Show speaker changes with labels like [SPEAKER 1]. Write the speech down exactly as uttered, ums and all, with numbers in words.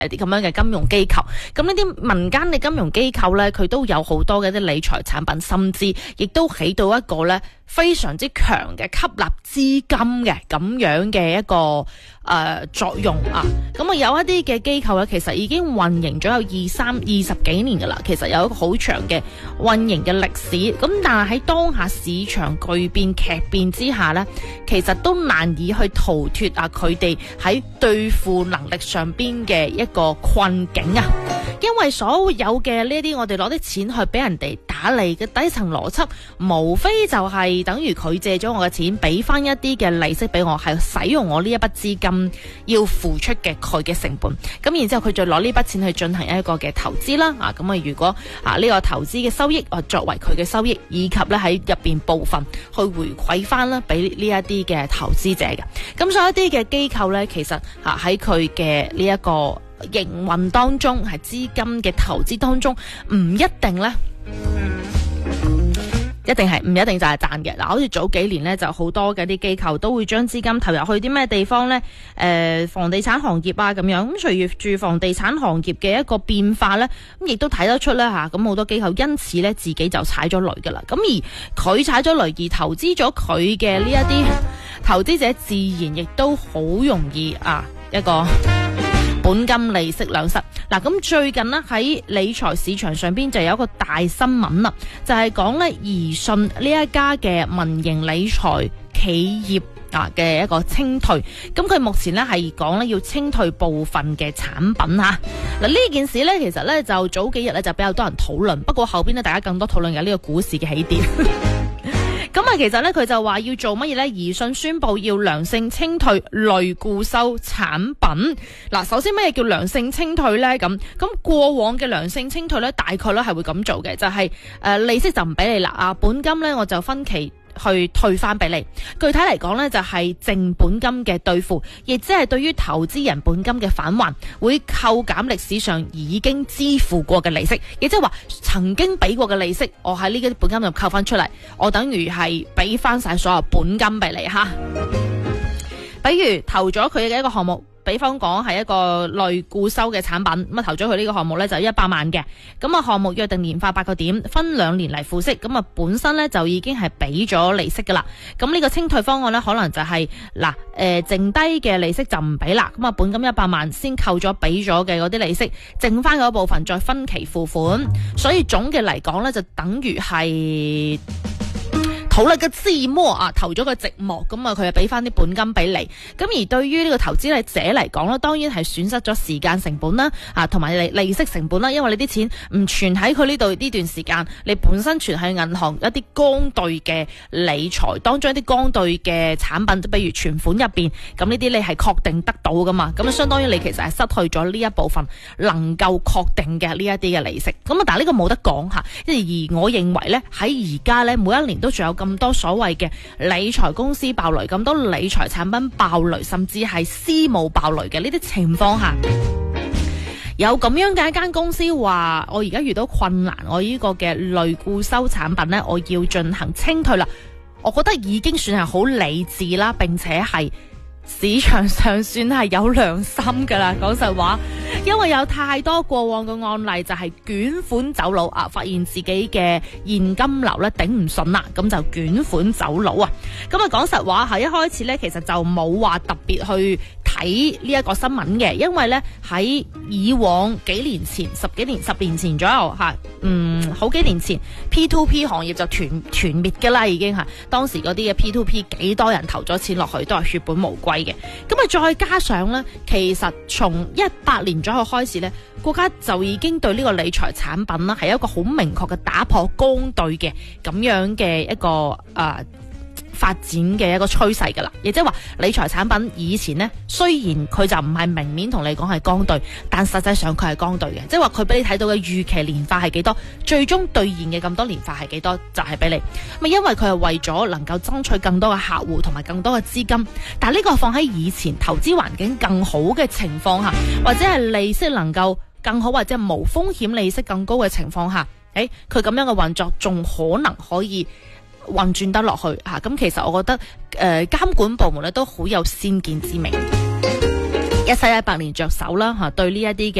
[SPEAKER 1] 啲咁樣嘅金融機構。咁呢啲民間嘅金融機構咧，佢都有好多嘅啲理財產品，甚至亦都起到一個咧非常之強嘅吸納資金嘅咁樣嘅一個誒、呃、作用啊。咁啊有一啲嘅機構咧，其實已經運營咗有二三二十幾年噶啦，其實有一個好長嘅運營嘅歷史。咁但係喺當下市場巨變劇變之下咧，其實都難以去逃脫啊佢哋喺兌付能力上邊嘅一個困境啊。因為所有嘅呢啲我哋攞啲錢去俾人哋打利嘅底層邏輯，無非就係等於佢借咗我嘅錢，俾翻一啲嘅利息俾我，係使用我呢一筆資金要付出嘅佢嘅成本。咁然之後佢再攞呢筆錢去進行一個嘅投資啦。啊，咁啊如果啊呢個投資嘅收益啊作為佢嘅收益，以及咧喺入邊部分去回饋翻啦俾呢一啲嘅投資者嘅。咁所以一啲嘅機構咧，其實啊喺佢嘅呢一個營運當中，係資金嘅投資當中，唔一定咧，一定係唔一定就係賺嘅。嗱，好似早幾年咧，就好多嘅啲機構都會將資金投入去啲咩地方咧？誒、呃，房地產行業啊，咁樣。咁隨住房地產行業嘅一個變化咧，咁亦都睇得出咧吓。咁好多機構因此咧，自己就踩咗雷噶啦。咁而佢踩咗雷，而投資咗佢嘅呢一啲投資者，自然亦都好容易啊一個本金利息兩失。嗱，咁最近呢，喺理財市場上邊就有一個大新聞啦，就係講咧宜信呢一家嘅民營理財企業啊嘅一個清退。咁佢目前咧係講咧要清退部分嘅產品吓。嗱，呢件事咧其實咧就早幾日咧就比較多人討論，不過後邊咧大家更多討論嘅呢個股市嘅起跌。咁啊，其實咧佢就話要做乜嘢咧？宜信宣布要良性清退類固收產品。嗱，首先乜嘢叫良性清退咧？咁咁過往嘅良性清退咧，大概咧係會咁做嘅，就係、是、誒、呃、利息就唔俾你啦，啊本金咧我就分期去退翻俾你。具體嚟講呢，就係淨本金嘅兌付，亦即係對於投資人本金嘅返還，會扣減歷史上已經支付過嘅利息，亦即係話曾經俾過嘅利息，我喺呢啲本金就扣翻出嚟，我等於係俾翻晒所有本金俾你哈。比如投咗佢嘅一個項目，比方講係一個類固收嘅產品，咁啊投咗佢呢個項目呢，就一百萬嘅，咁啊項目約定年化八個點，分兩年嚟付息，咁啊本身呢，就已經係俾咗利息噶啦。咁呢個清退方案呢，可能就係、是、嗱，誒、呃、剩低嘅利息就唔俾啦，咁啊本金一百萬先扣咗俾咗嘅嗰啲利息，剩翻嗰部分再分期付款，所以總嘅嚟講呢，就等於係投了個字幕啊，投咗個寂寞，咁啊佢就俾翻啲本金俾你。咁而對於呢個投資者嚟講咧，當然係損失咗時間成本啦，啊同埋利利息成本啦，因為你啲錢唔存喺佢呢度呢段時間，你本身存喺銀行一啲剛兌嘅理財當中，一啲剛兌嘅產品，比如存款入邊，咁呢啲你係確定得到噶嘛，咁啊相當於你其實係失去咗呢一部分能夠確定嘅呢一啲嘅利息。咁啊但係呢個冇得講吓，而我認為咧喺而家咧每一年都仲有咁多所謂嘅理財公司爆雷，咁多理財產品爆雷，甚至係私募爆雷嘅呢啲情況下，有咁樣嘅一間公司話我而家遇到困難，我呢個嘅類固收產品呢，我要進行清退啦。我覺得已經算係好理智啦，並且係市場上算係有良心噶啦，講實話，因為有太多過往嘅案例就係捲款走佬啊，發現自己嘅現金流咧頂唔順啦，咁就捲款走佬啊。咁啊講實話，係一開始咧其實就冇話特別去睇呢一個新聞嘅，因為咧喺以往幾年前、十幾年、十年前左右吓，嗯，好幾年前 P to P 行業就全全滅噶啦，已經吓，當時嗰啲嘅 P to P 幾多人投咗錢落去，都係血本無歸嘅。咁啊，再加上咧，其實從一八年左右開始咧，國家就已經對呢個理財產品啦，係一個好明確嘅打破剛兌嘅咁樣嘅一個誒。呃發展嘅一個趨勢噶啦，亦即係話理財產品以前呢，雖然佢就唔係明面同你講係剛兌，但實際上佢係剛兌嘅，即係話佢俾你睇到嘅預期年化係幾多，最終兌現嘅咁多年化係幾多，就係、是、俾你。咁因為佢係為咗能夠爭取更多嘅客戶同埋更多嘅資金，但係呢個放喺以前投資環境更好嘅情況下，或者係利息能夠更好，或者係無風險利息更高嘅情況下，誒，佢咁樣嘅運作仲可能可以運轉得落去吓，咁其實我覺得誒監管部門咧都好有先見之明。一一世一百年着手啦吓，對呢一啲嘅